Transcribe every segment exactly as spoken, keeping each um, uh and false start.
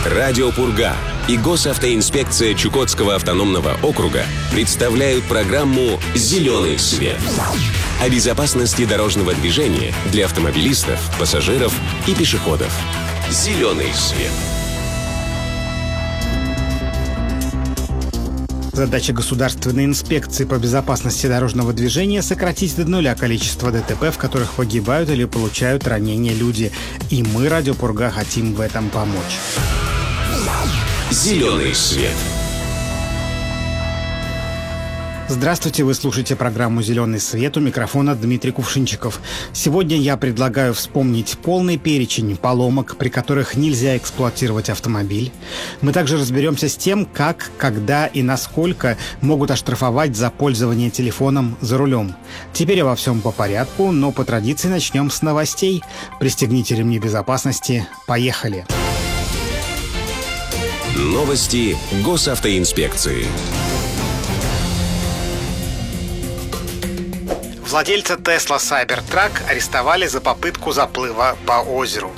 Радио Пурга и Госавтоинспекция Чукотского автономного округа представляют программу «Зеленый свет» о безопасности дорожного движения для автомобилистов, пассажиров и пешеходов. «Зеленый свет». Задача государственной инспекции по безопасности дорожного движения – сократить до нуля количество ДТП, в которых погибают или получают ранения люди. И мы, Радио Пурга, хотим в этом помочь. «Зеленый свет». Здравствуйте, вы слушаете программу «Зеленый свет», у микрофона Дмитрий Кувшинчиков. Сегодня я предлагаю вспомнить полный перечень поломок, при которых нельзя эксплуатировать автомобиль. Мы также разберемся с тем, как, когда и насколько могут оштрафовать за пользование телефоном за рулем. Теперь обо всем по порядку, но по традиции начнем с новостей. Пристегните ремни безопасности. Поехали! Новости Госавтоинспекции. Владельца Tesla Cybertruck арестовали за попытку заплыва по озеру.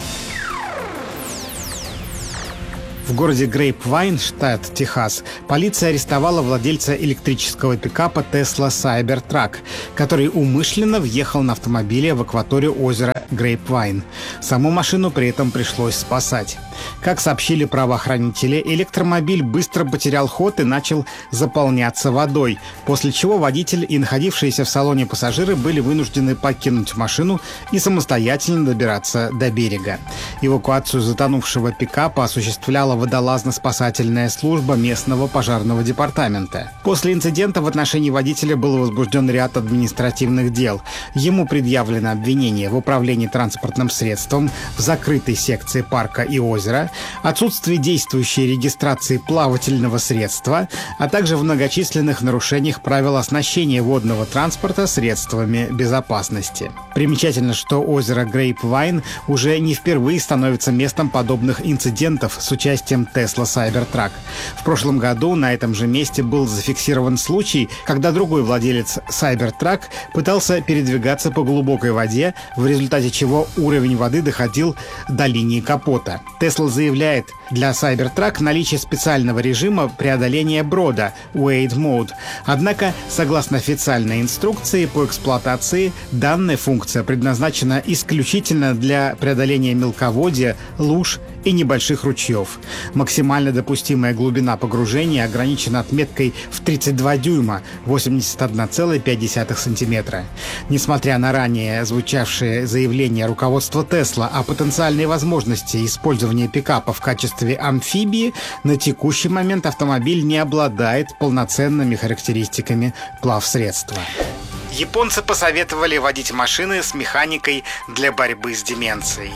В городе Грейпвайн, штат Техас, полиция арестовала владельца электрического пикапа Tesla Cybertruck, который умышленно въехал на автомобиле в акваторию озера Грейпвайн. Саму машину при этом пришлось спасать. Как сообщили правоохранители, электромобиль быстро потерял ход и начал заполняться водой, после чего водитель и находившиеся в салоне пассажиры были вынуждены покинуть машину и самостоятельно добираться до берега. Эвакуацию затонувшего пикапа осуществляла водолазно-спасательная служба местного пожарного департамента. После инцидента в отношении водителя был возбужден ряд административных дел. Ему предъявлено обвинение в управлении транспортным средством в закрытой секции парка и озера, отсутствии действующей регистрации плавательного средства, а также в многочисленных нарушениях правил оснащения водного транспорта средствами безопасности. Примечательно, что озеро Грейпвайн уже не впервые становится местом подобных инцидентов с участием Tesla Cybertruck. В прошлом году на этом же месте был зафиксирован случай, когда другой владелец Cybertruck пытался передвигаться по глубокой воде, в результате чего уровень воды доходил до линии капота. Tesla заявляет, для Cybertruck наличие специального режима преодоления брода Wade Mode. Однако, согласно официальной инструкции по эксплуатации, данная функция предназначена исключительно для преодоления мелководья, луж и небольших ручьев. Максимально допустимая глубина погружения ограничена отметкой в тридцать два дюйма, восемьдесят одна целая пять десятых сантиметра. Несмотря на ранее звучавшие заявления руководства Tesla о потенциальной возможности использования пикапа в качестве амфибии, на текущий момент автомобиль не обладает полноценными характеристиками плавсредства. Японцы посоветовали водить машины с механикой для борьбы с деменцией.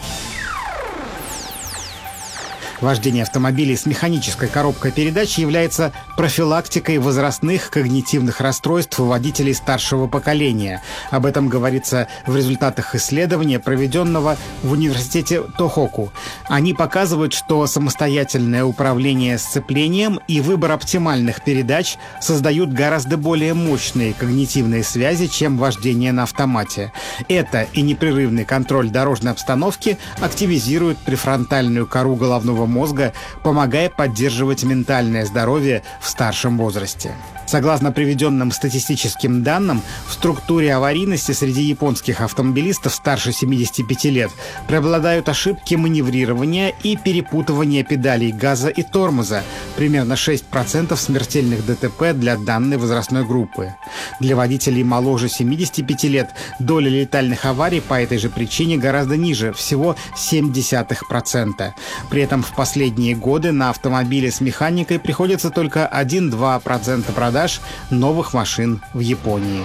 Вождение автомобилей с механической коробкой передач является профилактикой возрастных когнитивных расстройств у водителей старшего поколения. Об этом говорится в результатах исследования, проведенного в университете Тохоку. Они показывают, что самостоятельное управление сцеплением и выбор оптимальных передач создают гораздо более мощные когнитивные связи, чем вождение на автомате. Это и непрерывный контроль дорожной обстановки активизируют префронтальную кору головного мозга, помогая поддерживать ментальное здоровье в старшем возрасте. Согласно приведенным статистическим данным, в структуре аварийности среди японских автомобилистов старше семидесяти пяти лет преобладают ошибки маневрирования и перепутывания педалей газа и тормоза, примерно шесть процентов смертельных ДТП для данной возрастной группы. Для водителей моложе семидесяти пяти лет доля летальных аварий по этой же причине гораздо ниже, всего семь десятых процента. При этом в последние годы на автомобили с механикой приходится только один-два процента продаж новых машин в Японии.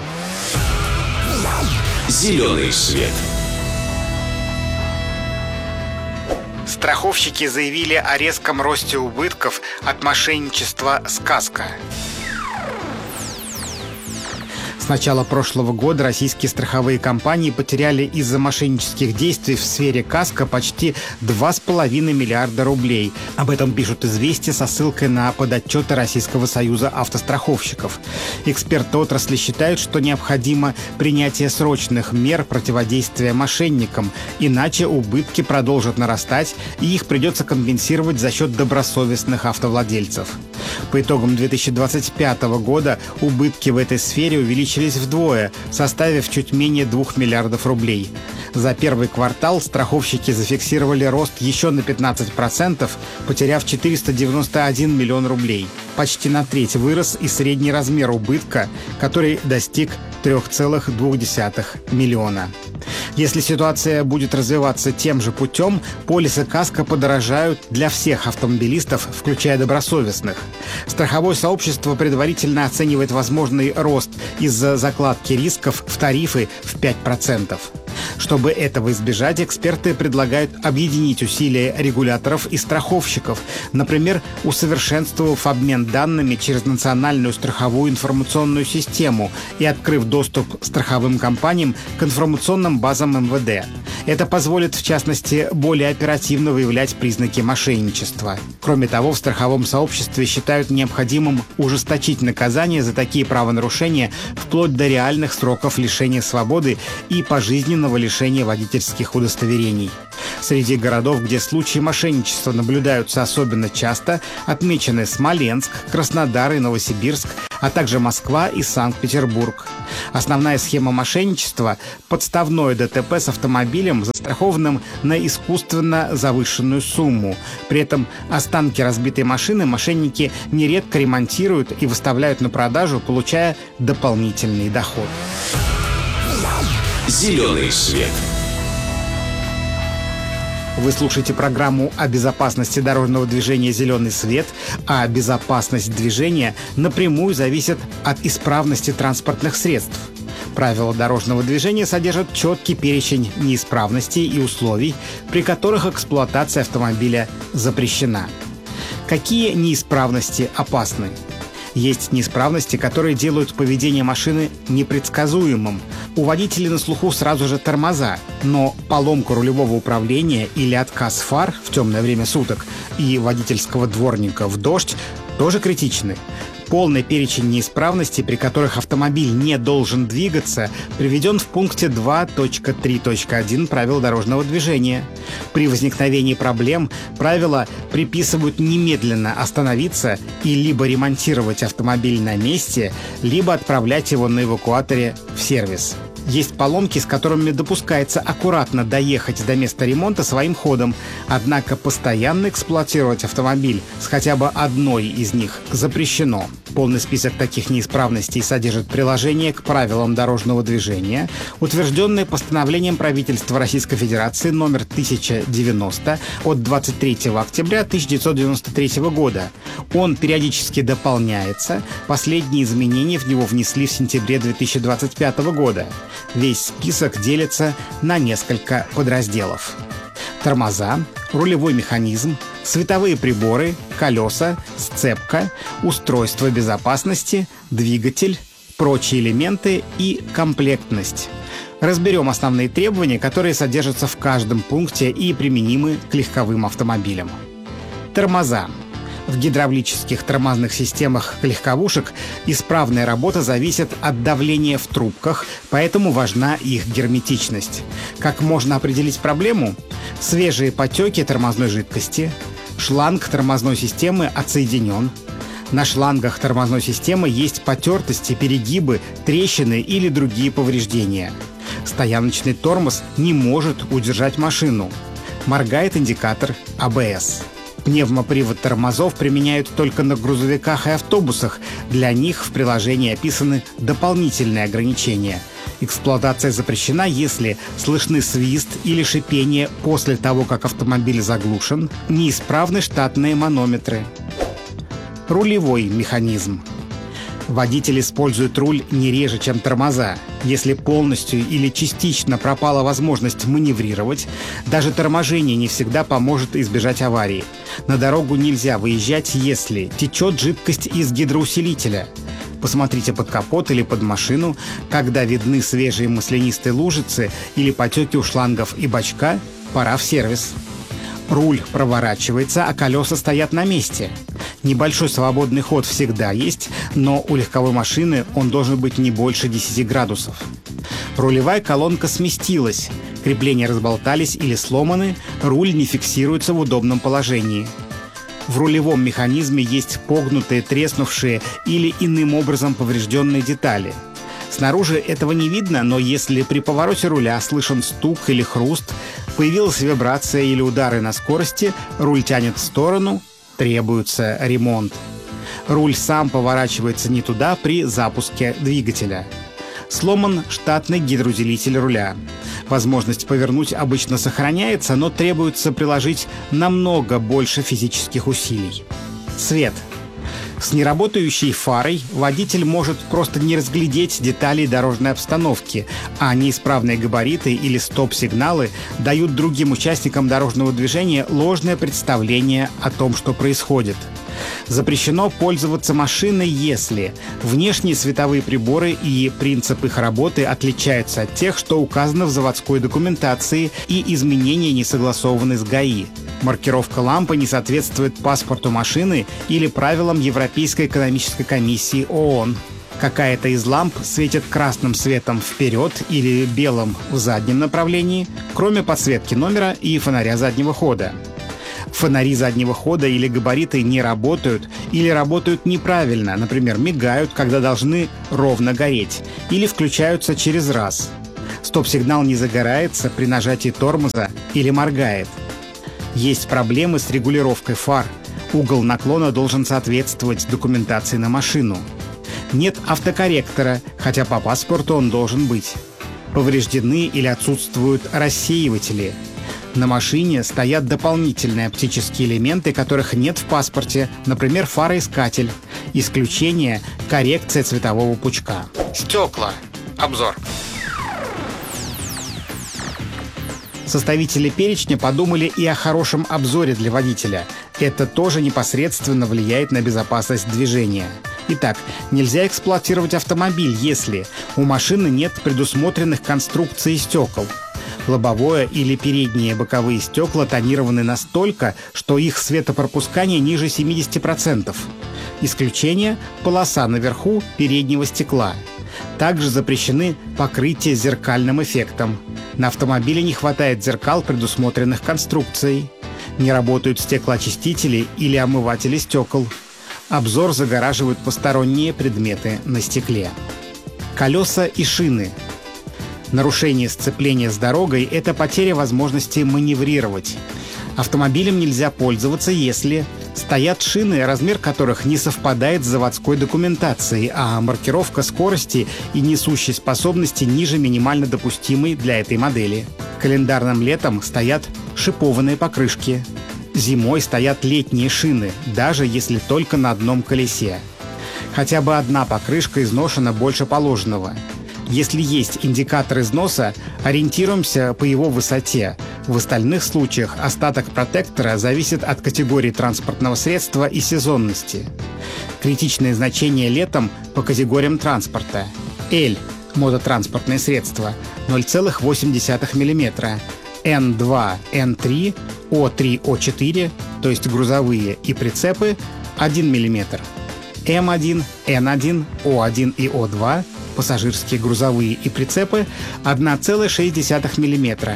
«Зеленый свет». Страховщики заявили о резком росте убытков от мошенничества с каско. С начала прошлого года российские страховые компании потеряли из-за мошеннических действий в сфере каско почти два с половиной миллиарда рублей. Об этом пишут «Известия» со ссылкой на подотчеты Российского союза автостраховщиков. Эксперты отрасли считают, что необходимо принятие срочных мер противодействия мошенникам, иначе убытки продолжат нарастать, и их придется компенсировать за счет добросовестных автовладельцев. По итогам две тысячи двадцать пятого года убытки в этой сфере увеличились вдвое, составив чуть менее двух миллиардов рублей. За первый квартал страховщики зафиксировали рост еще на пятнадцать процентов, потеряв четыреста девяносто один миллион рублей. Почти на треть вырос и средний размер убытка, который достиг три целых две десятых миллиона. Если ситуация будет развиваться тем же путем, полисы каско подорожают для всех автомобилистов, включая добросовестных. Страховое сообщество предварительно оценивает возможный рост из-за закладки рисков в тарифы в пять процентов. Чтобы этого избежать, эксперты предлагают объединить усилия регуляторов и страховщиков, например, усовершенствовав обмен данными через национальную страховую информационную систему и открыв доступ страховым компаниям к информационным базам эм вэ дэ. Это позволит, в частности, более оперативно выявлять признаки мошенничества. Кроме того, в страховом сообществе считают необходимым ужесточить наказание за такие правонарушения вплоть до реальных сроков лишения свободы и пожизненного лишения водительских удостоверений. Среди городов, где случаи мошенничества наблюдаются особенно часто, отмечены Смоленск, Краснодар и Новосибирск, а также Москва и Санкт-Петербург. Основная схема мошенничества – подставное дэ тэ пэ с автомобилем, застрахованным на искусственно завышенную сумму. При этом останки разбитой машины мошенники нередко ремонтируют и выставляют на продажу, получая дополнительный доход. «Зеленый свет». Вы слушаете программу о безопасности дорожного движения «Зеленый свет», а безопасность движения напрямую зависит от исправности транспортных средств. Правила дорожного движения содержат четкий перечень неисправностей и условий, при которых эксплуатация автомобиля запрещена. Какие неисправности опасны? Есть неисправности, которые делают поведение машины непредсказуемым. У водителей на слуху сразу же тормоза, но поломка рулевого управления или отказ фар в темное время суток и водительского дворника в дождь тоже критичны. Полный перечень неисправностей, при которых автомобиль не должен двигаться, приведен в пункте два точка три точка один правил дорожного движения. При возникновении проблем правила приписывают немедленно остановиться и либо ремонтировать автомобиль на месте, либо отправлять его на эвакуаторе в сервис. Есть поломки, с которыми допускается аккуратно доехать до места ремонта своим ходом, однако постоянно эксплуатировать автомобиль с хотя бы одной из них запрещено. Полный список таких неисправностей содержит приложение к правилам дорожного движения, утвержденное постановлением правительства Российской Федерации номер тысяча девяносто от двадцать третьего октября тысяча девятьсот девяносто третьего года. Он периодически дополняется, последние изменения в него внесли в сентябре две тысячи двадцать пятого года. Весь список делится на несколько подразделов. Тормоза, рулевой механизм, световые приборы, колеса, сцепка, устройство безопасности, двигатель, прочие элементы и комплектность. Разберем основные требования, которые содержатся в каждом пункте и применимы к легковым автомобилям. Тормоза. В гидравлических тормозных системах легковушек исправная работа зависит от давления в трубках, поэтому важна их герметичность. Как можно определить проблему? Свежие потеки тормозной жидкости, шланг тормозной системы отсоединен, на шлангах тормозной системы есть потертости, перегибы, трещины или другие повреждения. Стояночный тормоз не может удержать машину. Моргает индикатор а бэ эс. Пневмопривод тормозов применяют только на грузовиках и автобусах. Для них в приложении описаны дополнительные ограничения. Эксплуатация запрещена, если слышны свист или шипение после того, как автомобиль заглушен, неисправны штатные манометры. Рулевой механизм. Водитель использует руль не реже, чем тормоза. Если полностью или частично пропала возможность маневрировать, даже торможение не всегда поможет избежать аварии. На дорогу нельзя выезжать, если течет жидкость из гидроусилителя. Посмотрите под капот или под машину, когда видны свежие маслянистые лужицы или потеки у шлангов и бачка, пора в сервис. Руль проворачивается, а колеса стоят на месте. Небольшой свободный ход всегда есть, но у легковой машины он должен быть не больше десяти градусов. Рулевая колонка сместилась, крепления разболтались или сломаны, руль не фиксируется в удобном положении. В рулевом механизме есть погнутые, треснувшие или иным образом поврежденные детали. Снаружи этого не видно, но если при повороте руля слышен стук или хруст, появилась вибрация или удары на скорости, руль тянет в сторону, требуется ремонт. Руль сам поворачивается не туда при запуске двигателя. Сломан штатный гидроусилитель руля. Возможность повернуть обычно сохраняется, но требуется приложить намного больше физических усилий. Свет. С неработающей фарой водитель может просто не разглядеть детали дорожной обстановки, а неисправные габариты или стоп-сигналы дают другим участникам дорожного движения ложное представление о том, что происходит. Запрещено пользоваться машиной, если внешние световые приборы и принцип их работы отличаются от тех, что указано в заводской документации, и изменения не согласованы с ГАИ. Маркировка лампы не соответствует паспорту машины или правилам Европейской экономической комиссии ООН. Какая-то из ламп светит красным светом вперед или белым в заднем направлении, кроме подсветки номера и фонаря заднего хода. Фонари заднего хода или габариты не работают или работают неправильно, например, мигают, когда должны ровно гореть, или включаются через раз. Стоп-сигнал не загорается при нажатии тормоза или моргает. Есть проблемы с регулировкой фар. Угол наклона должен соответствовать документации на машину. Нет автокорректора, хотя по паспорту он должен быть. Повреждены или отсутствуют рассеиватели. На машине стоят дополнительные оптические элементы, которых нет в паспорте, например, фароискатель. Исключение – коррекция цветового пучка. Стекла. Обзор. Составители перечня подумали и о хорошем обзоре для водителя. Это тоже непосредственно влияет на безопасность движения. Итак, нельзя эксплуатировать автомобиль, если у машины нет предусмотренных конструкций стекол. Лобовое или передние боковые стекла тонированы настолько, что их светопропускание ниже семьдесят процентов. Исключение – полоса наверху переднего стекла. Также запрещены покрытия зеркальным эффектом. На автомобиле не хватает зеркал, предусмотренных конструкцией. Не работают стеклоочистители или омыватели стекол. Обзор загораживают посторонние предметы на стекле. Колеса и шины. Нарушение сцепления с дорогой – это потеря возможности маневрировать. Автомобилем нельзя пользоваться, если стоят шины, размер которых не совпадает с заводской документацией, а маркировка скорости и несущей способности ниже минимально допустимой для этой модели. Календарным летом стоят шипованные покрышки. Зимой стоят летние шины, даже если только на одном колесе. Хотя бы одна покрышка изношена больше положенного. Если есть индикатор износа, ориентируемся по его высоте. В остальных случаях остаток протектора зависит от категории транспортного средства и сезонности. Критичные значения летом по категориям транспорта. L – мототранспортное средство – ноль целых восемь десятых миллиметра. эн два, эн три, о три, о четыре, то есть грузовые и прицепы – один миллиметр. эм один, эн один, о один и о два – пассажирские, грузовые и прицепы – одна целая шесть десятых миллиметра.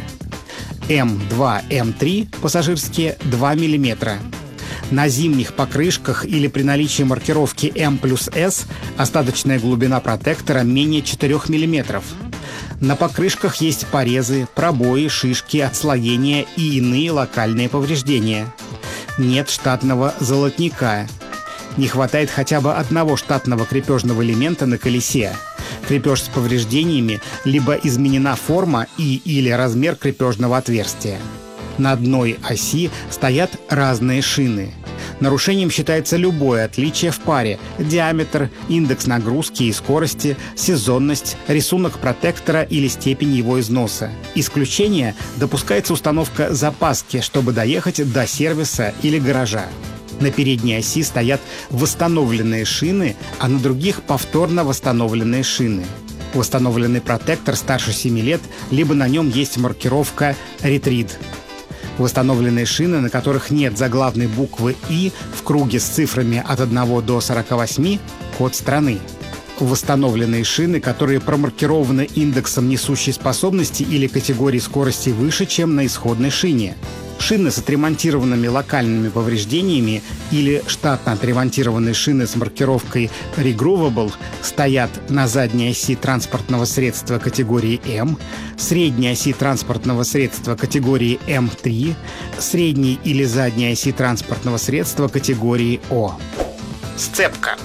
эм два, эм три – пассажирские – два миллиметра. На зимних покрышках или при наличии маркировки эм плюс эс остаточная глубина протектора менее четырёх миллиметров. На покрышках есть порезы, пробои, шишки, отслоения и иные локальные повреждения. Нет штатного золотника. Не хватает хотя бы одного штатного крепежного элемента на колесе. Крепеж с повреждениями, либо изменена форма и или размер крепежного отверстия. На одной оси стоят разные шины. Нарушением считается любое отличие в паре: диаметр, индекс нагрузки и скорости, сезонность, рисунок протектора или степень его износа. Исключение – допускается установка запаски, чтобы доехать до сервиса или гаража. На передней оси стоят восстановленные шины, а на других повторно восстановленные шины. Восстановленный протектор старше семи лет, либо на нем есть маркировка «Ретрид». Восстановленные шины, на которых нет заглавной буквы «И» в круге с цифрами от одного до сорока восьми – код страны. Восстановленные шины, которые промаркированы индексом несущей способности или категории скорости выше, чем на исходной шине. Шины с отремонтированными локальными повреждениями или штатно отремонтированные шины с маркировкой «Regroovable» стоят на задней оси транспортного средства категории М, средней оси транспортного средства категории Эм три, средней или задней оси транспортного средства категории О. Сцепка.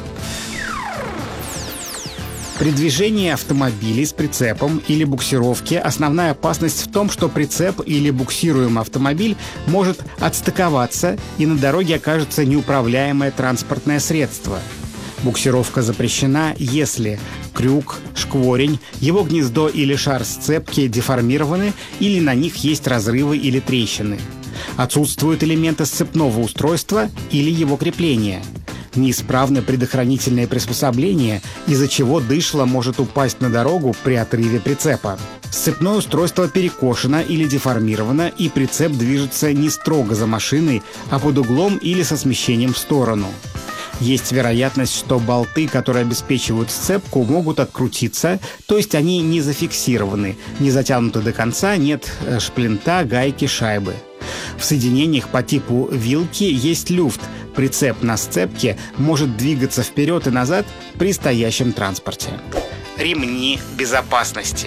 При движении автомобилей с прицепом или буксировке основная опасность в том, что прицеп или буксируемый автомобиль может отстыковаться и на дороге окажется неуправляемое транспортное средство. Буксировка запрещена, если крюк, шкворень, его гнездо или шар сцепки деформированы или на них есть разрывы или трещины. Отсутствуют элементы сцепного устройства или его крепления. Неисправны предохранительные приспособления, из-за чего дышло может упасть на дорогу при отрыве прицепа. Сцепное устройство перекошено или деформировано, и прицеп движется не строго за машиной, а под углом или со смещением в сторону. Есть вероятность, что болты, которые обеспечивают сцепку, могут открутиться, то есть они не зафиксированы, не затянуты до конца, нет шплинта, гайки, шайбы. В соединениях по типу вилки есть люфт. Прицеп на сцепке может двигаться вперед и назад при стоящем транспорте. Ремни безопасности.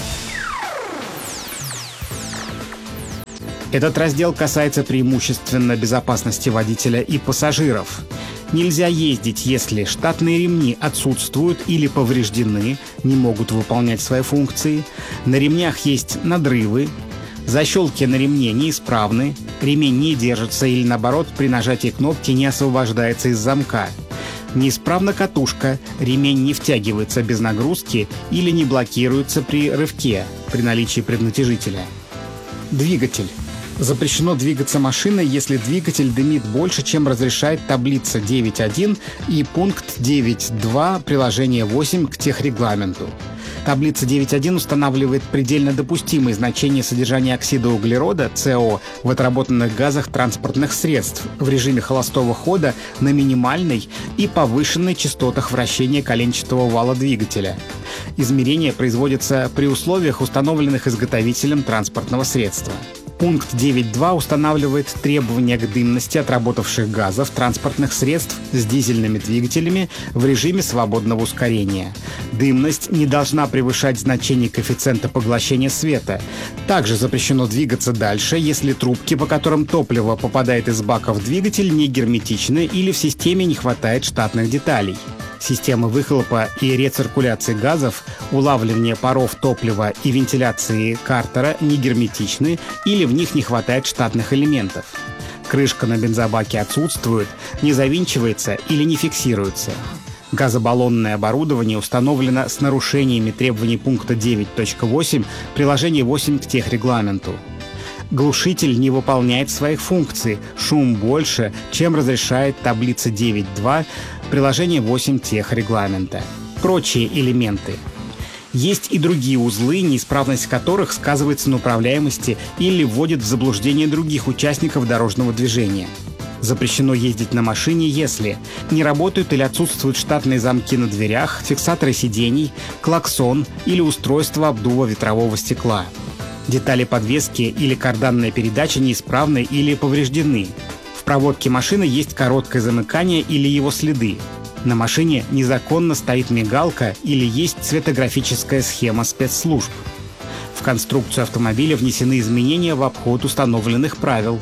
Этот раздел касается преимущественно безопасности водителя и пассажиров. Нельзя ездить, если штатные ремни отсутствуют или повреждены, не могут выполнять свои функции, на ремнях есть надрывы, защелки на ремне неисправны, ремень не держится или, наоборот, при нажатии кнопки не освобождается из замка. Неисправна катушка, ремень не втягивается без нагрузки или не блокируется при рывке, при наличии преднатяжителя. Двигатель. Запрещено двигаться машиной, если двигатель дымит больше, чем разрешает таблица девять точка один и пункт девять точка два приложения восемь к техрегламенту. Таблица девять точка один устанавливает предельно допустимые значения содержания оксида углерода, СО, в отработанных газах транспортных средств в режиме холостого хода на минимальной и повышенной частотах вращения коленчатого вала двигателя. Измерения производятся при условиях, установленных изготовителем транспортного средства. Пункт девять точка два устанавливает требования к дымности отработавших газов транспортных средств с дизельными двигателями в режиме свободного ускорения. Дымность не должна превышать значение коэффициента поглощения света. Также запрещено двигаться дальше, если трубки, по которым топливо попадает из бака в двигатель, не герметичны или в системе не хватает штатных деталей. Системы выхлопа и рециркуляции газов, улавливания паров топлива и вентиляции картера не герметичны или в них не хватает штатных элементов. Крышка на бензобаке отсутствует, не завинчивается или не фиксируется. Газобаллонное оборудование установлено с нарушениями требований пункта девять точка восемь приложения восемь к техрегламенту. Глушитель не выполняет своих функций, шум больше, чем разрешает таблица девять точка два приложение восемь техрегламента. Прочие элементы. Есть и другие узлы, неисправность которых сказывается на управляемости или вводит в заблуждение других участников дорожного движения. Запрещено ездить на машине, если не работают или отсутствуют штатные замки на дверях, фиксаторы сидений, клаксон или устройство обдува ветрового стекла. Детали подвески или карданная передача неисправны или повреждены. В проводке машины есть короткое замыкание или его следы. На машине незаконно стоит мигалка или есть цветографическая схема спецслужб. В конструкцию автомобиля внесены изменения в обход установленных правил.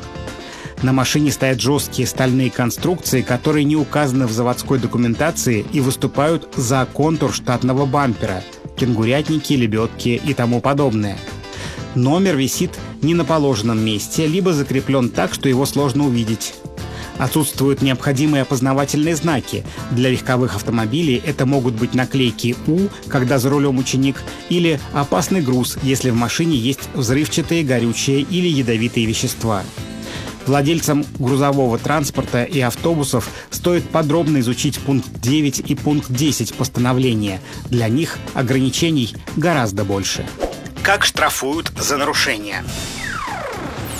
На машине стоят жесткие стальные конструкции, которые не указаны в заводской документации и выступают за контур штатного бампера, кенгурятники, лебедки и тому подобное. Номер висит не на положенном месте, либо закреплен так, что его сложно увидеть. Отсутствуют необходимые опознавательные знаки. Для легковых автомобилей это могут быть наклейки «У», когда за рулем ученик, или «Опасный груз», если в машине есть взрывчатые, горючие или ядовитые вещества. Владельцам грузового транспорта и автобусов стоит подробно изучить пункт девять и пункт десять постановления. Для них ограничений гораздо больше. Как штрафуют за нарушения?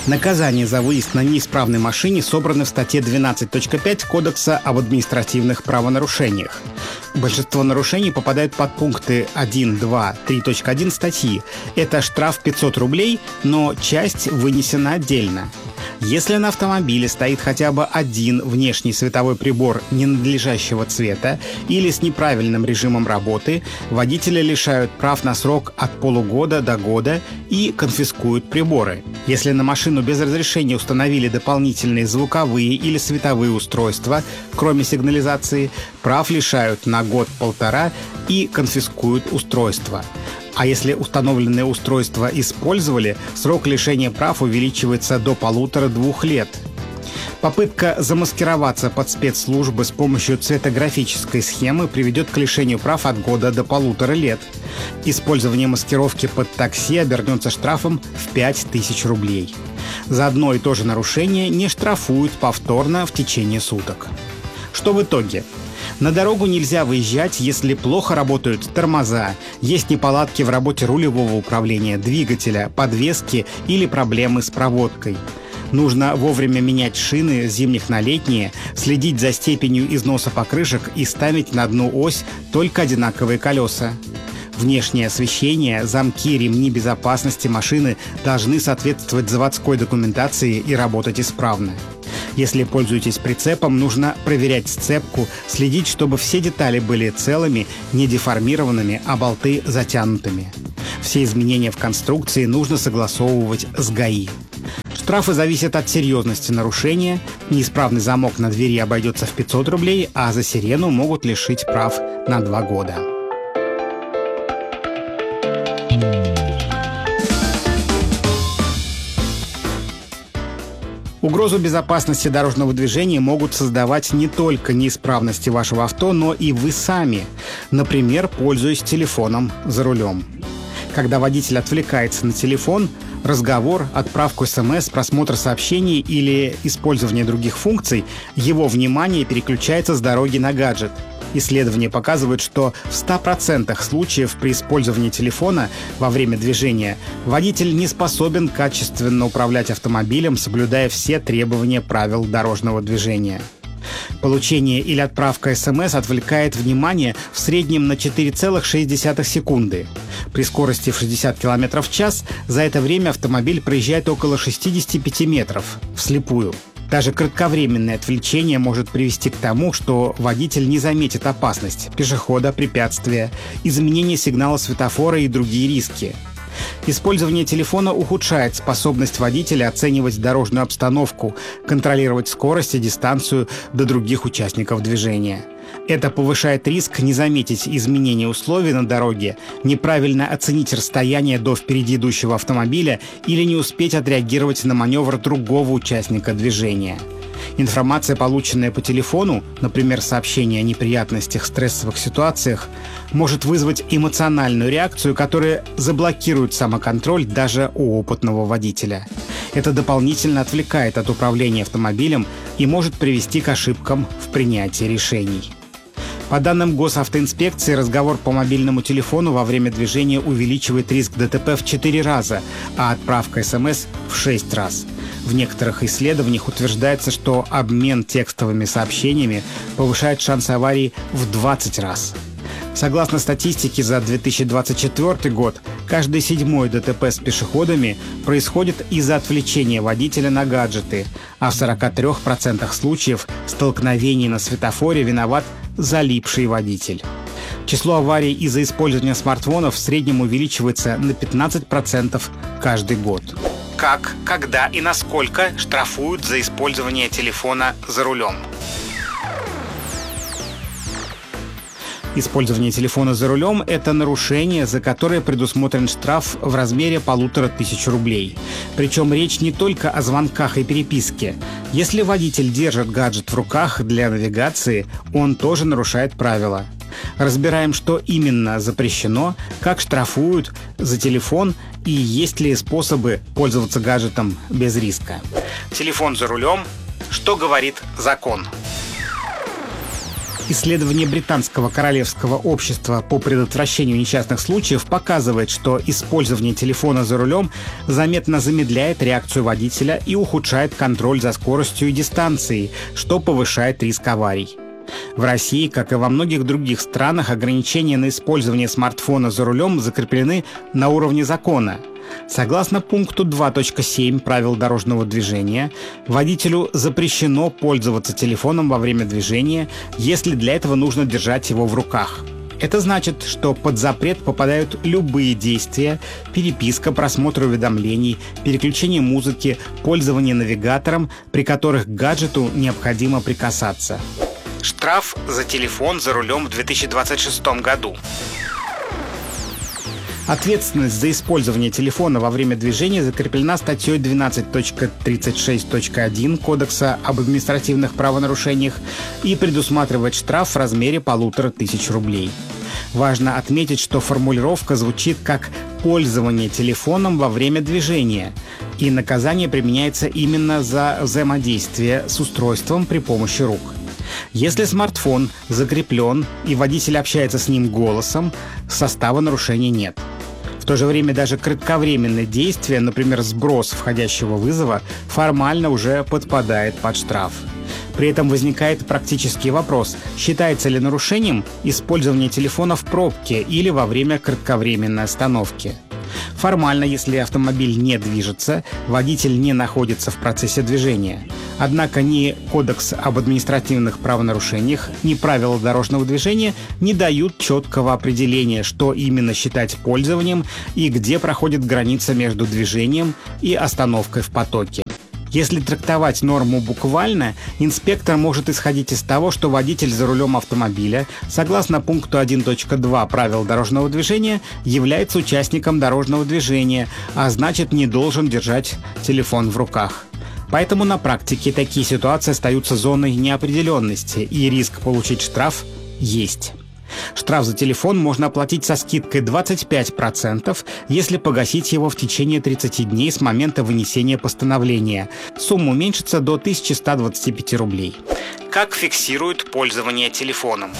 Наказания за выезд на неисправной машине собраны в статье двенадцать точка пять Кодекса об административных правонарушениях. Большинство нарушений попадают под пункты один, два, три точка один статьи. Это штраф пятьсот рублей, но часть вынесена отдельно. Если на автомобиле стоит хотя бы один внешний световой прибор ненадлежащего цвета или с неправильным режимом работы, водителя лишают прав на срок от полугода до года и конфискуют приборы. Если на машину без разрешения установили дополнительные звуковые или световые устройства, кроме сигнализации, прав лишают на год-полтора и конфискуют устройство. А если установленное устройство использовали, срок лишения прав увеличивается до полутора-двух лет. Попытка замаскироваться под спецслужбы с помощью цветографической схемы приведет к лишению прав от года до полутора лет. Использование маскировки под такси обернется штрафом в пять тысяч рублей. За одно и то же нарушение не штрафуют повторно в течение суток. Что в итоге? На дорогу нельзя выезжать, если плохо работают тормоза, есть неполадки в работе рулевого управления, двигателя, подвески или проблемы с проводкой. Нужно вовремя менять шины с зимних на летние, следить за степенью износа покрышек и ставить на одну ось только одинаковые колеса. Внешнее освещение, замки, ремни безопасности машины должны соответствовать заводской документации и работать исправно. Если пользуетесь прицепом, нужно проверять сцепку, следить, чтобы все детали были целыми, не деформированными, а болты затянутыми. Все изменения в конструкции нужно согласовывать с ГАИ. Штрафы зависят от серьезности нарушения. Неисправный замок на двери обойдется в пятьсот рублей, а за сирену могут лишить прав на два года. Угрозу безопасности дорожного движения могут создавать не только неисправности вашего авто, но и вы сами, например, пользуясь телефоном за рулем. Когда водитель отвлекается на телефон, разговор, отправку смс, просмотр сообщений или использование других функций, его внимание переключается с дороги на гаджет. Исследования показывают, что в ста процентах случаев при использовании телефона во время движения водитель не способен качественно управлять автомобилем, соблюдая все требования правил дорожного движения. Получение или отправка смс отвлекает внимание в среднем на четыре целых шесть десятых секунды. При скорости в шестьдесят километров в час за это время автомобиль проезжает около шестидесяти пяти метров вслепую. Даже кратковременное отвлечение может привести к тому, что водитель не заметит опасность пешехода, препятствия, изменение сигнала светофора и другие риски. Использование телефона ухудшает способность водителя оценивать дорожную обстановку, контролировать скорость и дистанцию до других участников движения. Это повышает риск не заметить изменения условий на дороге, неправильно оценить расстояние до впереди идущего автомобиля или не успеть отреагировать на маневр другого участника движения. Информация, полученная по телефону, например, сообщение о неприятностях, стрессовых ситуациях, может вызвать эмоциональную реакцию, которая заблокирует самоконтроль даже у опытного водителя. Это дополнительно отвлекает от управления автомобилем и может привести к ошибкам в принятии решений. По данным госавтоинспекции, разговор по мобильному телефону во время движения увеличивает риск ДТП в четыре раза, а отправка СМС в шесть раз. В некоторых исследованиях утверждается, что обмен текстовыми сообщениями повышает шанс аварии в двадцать раз. Согласно статистике за две тысячи двадцать четвёртый год, каждый седьмой ДТП с пешеходами происходит из-за отвлечения водителя на гаджеты, а в сорока трёх процентах случаев столкновений на светофоре виноват залипший водитель. Число аварий из-за использования смартфонов в среднем увеличивается на пятнадцать процентов каждый год. Как, когда и насколько штрафуют за использование телефона за рулем? Использование телефона за рулем – это нарушение, за которое предусмотрен штраф в размере полутора тысяч рублей. Причем речь не только о звонках и переписке. Если водитель держит гаджет в руках для навигации, он тоже нарушает правила. Разбираем, что именно запрещено, как штрафуют за телефон и есть ли способы пользоваться гаджетом без риска. Телефон за рулем. Что говорит закон? Исследование Британского королевского общества по предотвращению несчастных случаев показывает, что использование телефона за рулем заметно замедляет реакцию водителя и ухудшает контроль за скоростью и дистанцией, что повышает риск аварий. В России, как и во многих других странах, ограничения на использование смартфона за рулем закреплены на уровне закона. Согласно пункту два точка семь правил дорожного движения, водителю запрещено пользоваться телефоном во время движения, если для этого нужно держать его в руках. Это значит, что под запрет попадают любые действия: переписка, просмотр уведомлений, переключение музыки, пользование навигатором, при которых к гаджету необходимо прикасаться. Штраф за телефон за рулем в две тысячи двадцать шестом году. Ответственность за использование телефона во время движения закреплена статьей двенадцать точка тридцать шесть точка один Кодекса об административных правонарушениях и предусматривает штраф в размере полутора тысяч рублей. Важно отметить, что формулировка звучит как «пользование телефоном во время движения», и наказание применяется именно за взаимодействие с устройством при помощи рук. Если смартфон закреплен и водитель общается с ним голосом, состава нарушения нет. В то же время даже кратковременное действие, например, сброс входящего вызова, формально уже подпадает под штраф. При этом возникает практический вопрос: считается ли нарушением использование телефона в пробке или во время кратковременной остановки. Формально, если автомобиль не движется, водитель не находится в процессе движения. Однако ни Кодекс об административных правонарушениях, ни правила дорожного движения не дают четкого определения, что именно считать пользованием и где проходит граница между движением и остановкой в потоке. Если трактовать норму буквально, инспектор может исходить из того, что водитель за рулем автомобиля, согласно пункту один точка два правил дорожного движения, является участником дорожного движения, а значит, не должен держать телефон в руках. Поэтому на практике такие ситуации остаются зоной неопределенности, и риск получить штраф есть. Штраф за телефон можно оплатить со скидкой двадцать пять процентов, если погасить его в течение тридцати дней с момента вынесения постановления. Сумма уменьшится до тысячи ста двадцати пяти рублей. Как фиксируют пользование телефоном?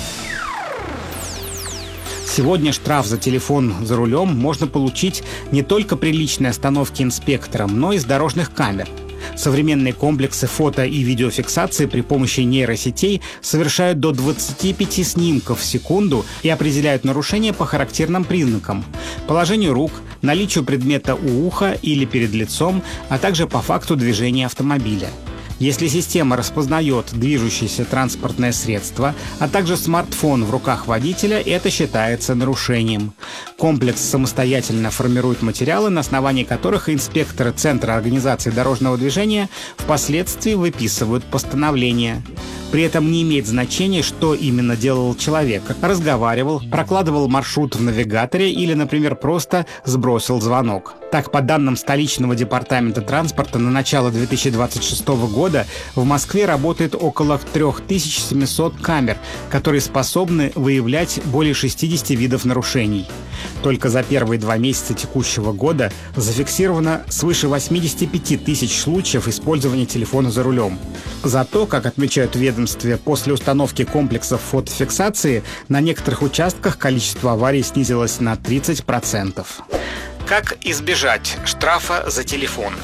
Сегодня штраф за телефон за рулем можно получить не только при личной остановке инспектором, но и с дорожных камер. Современные комплексы фото- и видеофиксации при помощи нейросетей совершают до двадцати пяти снимков в секунду и определяют нарушения по характерным признакам: положению рук, наличию предмета у уха или перед лицом, а также по факту движения автомобиля. Если система распознает движущееся транспортное средство, а также смартфон в руках водителя, это считается нарушением. Комплекс самостоятельно формирует материалы, на основании которых инспекторы Центра организации дорожного движения впоследствии выписывают постановление. При этом не имеет значения, что именно делал человек: разговаривал, прокладывал маршрут в навигаторе или, например, просто сбросил звонок. Так, по данным столичного департамента транспорта, на начало две тысячи двадцать шестого года в Москве работает около три тысячи семьсот камер, которые способны выявлять более шестидесяти видов нарушений. Только за первые два месяца текущего года зафиксировано свыше восьмидесяти пяти тысяч случаев использования телефона за рулем. Зато, как отмечают в ведомстве, после установки комплексов фотофиксации на некоторых участках количество аварий снизилось на тридцать процентов. Как избежать штрафа за телефон?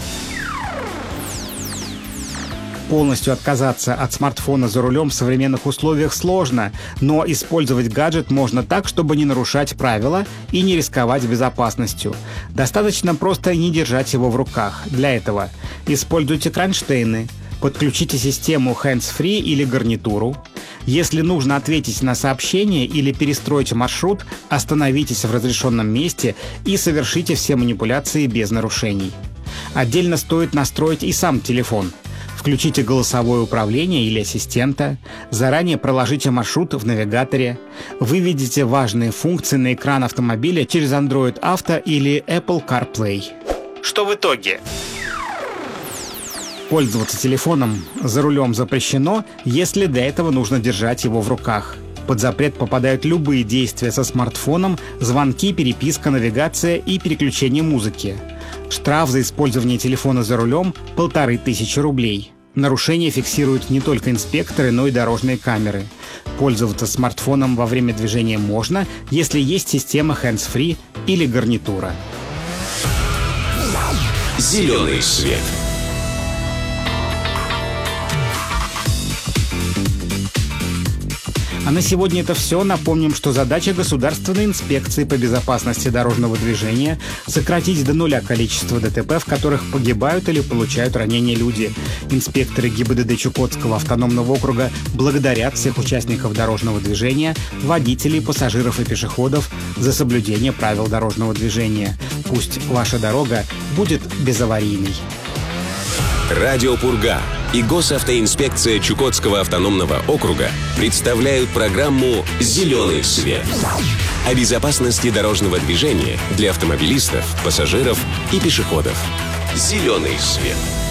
Полностью отказаться от смартфона за рулем в современных условиях сложно, но использовать гаджет можно так, чтобы не нарушать правила и не рисковать безопасностью. Достаточно просто не держать его в руках. Для этого используйте кронштейны, подключите систему hands-free или гарнитуру. Если нужно ответить на сообщение или перестроить маршрут, остановитесь в разрешенном месте и совершите все манипуляции без нарушений. Отдельно стоит настроить и сам телефон. Включите голосовое управление или ассистента, заранее проложите маршрут в навигаторе, выведите важные функции на экран автомобиля через Android Auto или Apple CarPlay. Что в итоге? Пользоваться телефоном за рулем запрещено, если для этого нужно держать его в руках. Под запрет попадают любые действия со смартфоном, звонки, переписка, навигация и переключение музыки. Штраф за использование телефона за рулем – полторы тысячи рублей. Нарушения фиксируют не только инспекторы, но и дорожные камеры. Пользоваться смартфоном во время движения можно, если есть система hands-free или гарнитура. Зеленый свет. А на сегодня это все. Напомним, что задача Государственной инспекции по безопасности дорожного движения – сократить до нуля количество ДТП, в которых погибают или получают ранения люди. Инспекторы ГИБДД Чукотского автономного округа благодарят всех участников дорожного движения, водителей, пассажиров и пешеходов за соблюдение правил дорожного движения. Пусть ваша дорога будет безаварийной. Радио «Пурга» и Госавтоинспекция Чукотского автономного округа представляют программу «Зеленый свет» о безопасности дорожного движения для автомобилистов, пассажиров и пешеходов. «Зеленый свет».